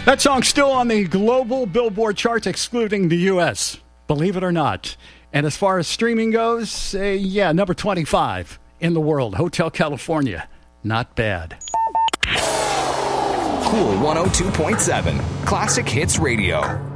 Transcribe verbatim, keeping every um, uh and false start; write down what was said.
That song's still on the global Billboard charts, excluding the U S, believe it or not. And as far as streaming goes, uh, yeah, number twenty-five in the world, Hotel California. Not bad. Cool one oh two point seven, Classic Hits Radio.